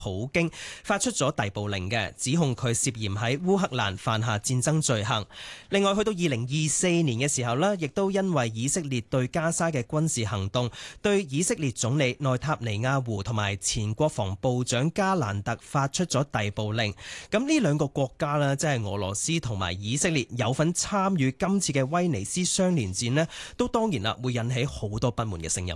普京發出咗逮捕令嘅，指控佢涉嫌喺烏克蘭犯下戰爭罪行。另外，去到2024年嘅時候呢，亦都因為以色列對加沙嘅軍事行動，對以色列總理內塔尼亞胡同埋前國防部長加蘭特發出咗逮捕令。咁呢兩個國家呢，即係俄羅斯同埋以色列有份參與今次嘅威尼斯雙年戰呢，都當然啦會引起好多不滿嘅聲音。